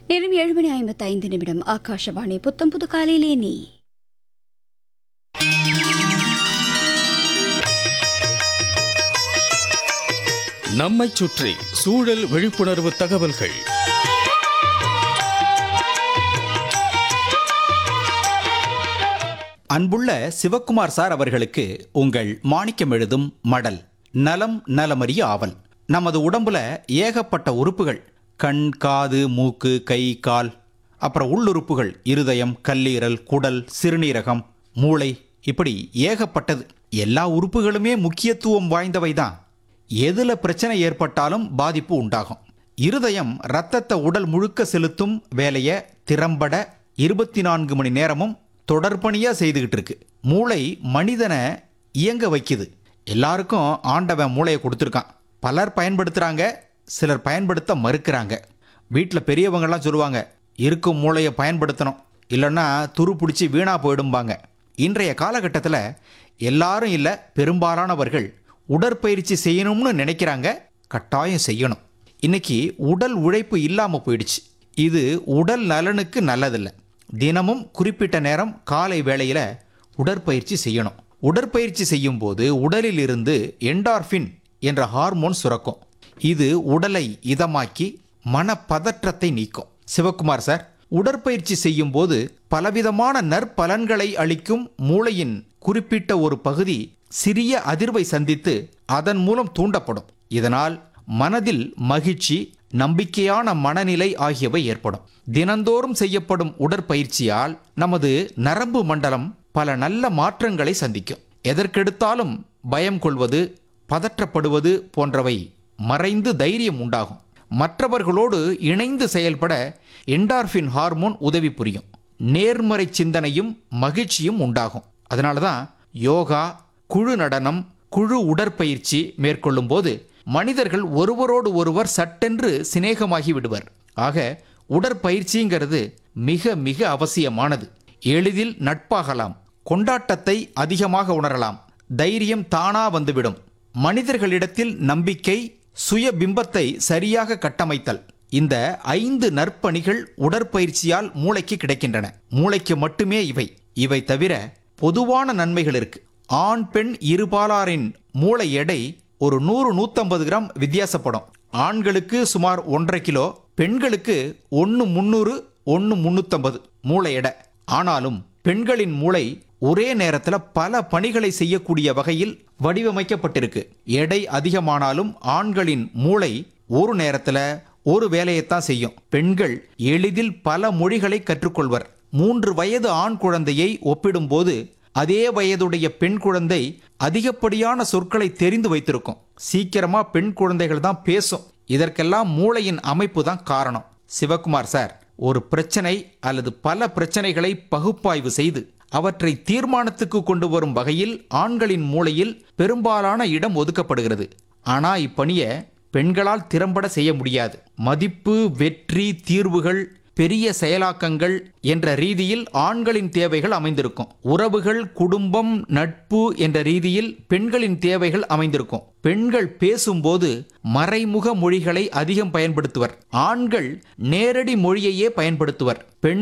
நேரம் 7:55 ஆகாஷவாணி புத்தம் புது காலையிலே நீ. நம்மைச் சுற்றி சூழல் விழிப்புணர்வு தகவல்கள். அன்புள்ள சிவக்குமார் சார் அவர்களுக்கு உங்கள் மாணிக்கம் எழுதும் மடல். நலம் நலமறிய ஆவல். நமது உடம்புல ஏகப்பட்ட உறுப்புகள், கண், காது, மூக்கு, கை, கால், அப்புறம் உள்ளுறுப்புகள், இருதயம், கல்லீரல், குடல், சிறுநீரகம், மூளை, இப்படி ஏகப்பட்டது. எல்லா உறுப்புகளுமே முக்கியத்துவம் வாய்ந்தவை தான். எதுல பிரச்சனை ஏற்பட்டாலும் பாதிப்பு உண்டாகும். இருதயம் ரத்தத்தை உடல் முழுக்க செலுத்தும் வேலையை திறம்பட 24 மணி நேரமும் தொடர்பணியா செய்துகிட்டு இருக்கு. மூளை மனிதனை இயங்க வைக்குது. எல்லாருக்கும் ஆண்டவன் மூளையை கொடுத்துருக்கான். பலர் பயன்படுத்துறாங்க, சிலர் பயன்படுத்த மறுக்கிறாங்க. வீட்டில் பெரியவங்கெல்லாம் சொல்லுவாங்க, இருக்கும் மூளையை பயன்படுத்தணும், இல்லைன்னா துரு பிடிச்சி வீணா போயிடும்பாங்க. இன்றைய காலகட்டத்தில் எல்லாரும் இல்லை, பெரும்பாலானவர்கள் உடற்பயிற்சி செய்யணும்னு நினைக்கிறாங்க. கட்டாயம் செய்யணும். இன்னைக்கு உடல் உழைப்பு இல்லாமல் போயிடுச்சு. இது உடல் நலனுக்கு நல்லதில்லை. தினமும் குறிப்பிட்ட நேரம் காலை வேளையில் உடற்பயிற்சி செய்யணும். உடற்பயிற்சி செய்யும் போது உடலில் இருந்து என்டார்ஃபின் என்ற ஹார்மோன் சுரக்கும். இது உடலை இதமாக்கி மனப்பதற்றத்தை நீக்கும். சிவக்குமார் சார், உடற்பயிற்சி செய்யும் போது பலவிதமான நற்பலன்களை அளிக்கும் மூளையின் குறிப்பிட்ட ஒரு பகுதி சிறிய அதிர்வை சந்தித்து அதன் மூலம் தூண்டப்படும். இதனால் மனதில் மகிழ்ச்சி, நம்பிக்கையான மனநிலை ஆகியவை ஏற்படும். தினந்தோறும் செய்யப்படும் உடற்பயிற்சியால் நமது நரம்பு மண்டலம் பல நல்ல மாற்றங்களை சந்திக்கும். எதற்கெடுத்தாலும் பயம் கொள்வது, பதற்றப்படுவது போன்றவை மறைந்து தைரியம் உண்டாகும். மற்றவர்களோடு இணைந்து செயல்பட என்டார்ஃபின் ஹார்மோன் உதவி புரியும். நேர்மறை சிந்தனையும் மகிழ்ச்சியும் உண்டாகும். அதனால தான் யோகா, குழு நடனம், குழு உடற்பயிற்சி மேற்கொள்ளும் போது மனிதர்கள் ஒருவரோடு ஒருவர் சட்டென்று சிநேகமாகி விடுவர். ஆக உடற்பயிற்சிங்கிறது மிக மிக அவசியமானது. எளிதில் நட்பாகலாம், கொண்டாட்டத்தை அதிகமாக உணரலாம், தைரியம் தானா வந்துவிடும். மனிதர்களிடத்தில் நம்பிக்கை, சுய பிம்பத்தை சரியாக கட்டமைத்தல், இந்த 5 நற்பணிகள் உடற்பயிற்சியால் மூளைக்கு கிடைக்கின்றன. மூளைக்கு மட்டுமே இவை தவிர பொதுவான நன்மைகள் இருக்கு. ஆண் பெண் இருபாலாரின் மூளை எடை ஒரு 100-150 கிராம் வித்தியாசப்படும். ஆண்களுக்கு சுமார் 1.5 கிலோ, பெண்களுக்கு 1-300-1-350 மூளை எடை. ஆனாலும் பெண்களின் மூளை ஒரே நேரத்தில் பல பணிகளை செய்யக்கூடிய வகையில் வடிவமைக்கப்பட்டிருக்கு. எடை அதிகமானாலும் ஆண்களின் மூளை ஒரு நேரத்தில் ஒரு வேலையைத்தான் செய்யும். பெண்கள் எளிதில் பல மொழிகளை கற்றுக்கொள்வர். 3 வயது ஆண் குழந்தையை ஒப்பிடும்போது அதே வயதுடைய பெண் குழந்தை அதிகப்படியான சொற்களை தெரிந்து வைத்திருக்கும். சீக்கிரமா பெண் குழந்தைகள் தான் பேசும். இதற்கெல்லாம் மூளையின் அமைப்பு தான் காரணம். சிவக்குமார் சார், ஒரு பிரச்சனை அல்லது பல பிரச்சனைகளை பகுப்பாய்வு செய்து அவற்றை தீர்மானத்துக்கு கொண்டு வரும் வகையில் ஆண்களின் மூளையில் பெரும்பாலான இடம் ஒதுக்கப்படுகிறது. ஆனா இப்பணியை பெண்களால் திறம்பட செய்ய முடியாது. மதிப்பு, வெற்றி, தீர்வுகள், பெரிய செயலாக்கங்கள் என்ற ரீதியில் ஆண்களின் தேவைகள் அமைந்திருக்கும். உறவுகள், குடும்பம், நட்பு என்ற ரீதியில் பெண்களின் தேவைகள் அமைந்திருக்கும். பெண்கள் பேசும்போது மறைமுக மொழிகளை அதிகம் பயன்படுத்துவர். ஆண்கள் நேரடி மொழியையே பயன்படுத்துவர். பெண்